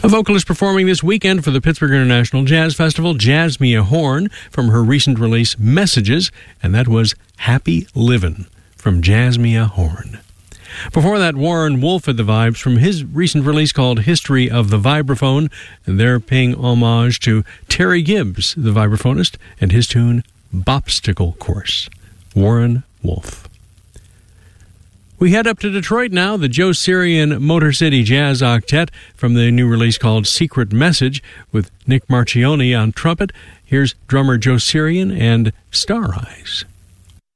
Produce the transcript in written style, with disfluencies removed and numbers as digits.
A vocalist performing this weekend for the Pittsburgh International Jazz Festival, Jasmia Horn, from her recent release, Messages, and that was Happy Livin' from Jasmia Horn. Before that, Warren Wolf had the vibes from his recent release called History of the Vibraphone, and they're paying homage to Terry Gibbs, the vibraphonist, and his tune, Bopsticle Course. Warren Wolf. We head up to Detroit now, the Joe Sirian Motor City Jazz Octet from the new release called Secret Message with Nick Marchioni on trumpet. Here's drummer Joe Sirian and Star Eyes.